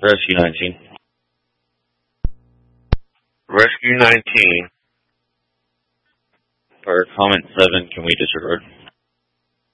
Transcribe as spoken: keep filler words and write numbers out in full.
Rescue nineteen. Rescue nineteen. For comment seven, can we disregard?